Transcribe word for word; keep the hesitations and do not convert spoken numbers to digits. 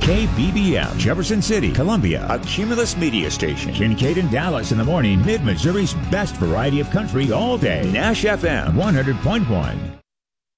K B B M, Jefferson City, Columbia, a Cumulus media station. Kincaid and Dallas in the morning, Mid-Missouri's best variety of country all day. Nash F M one hundred point one.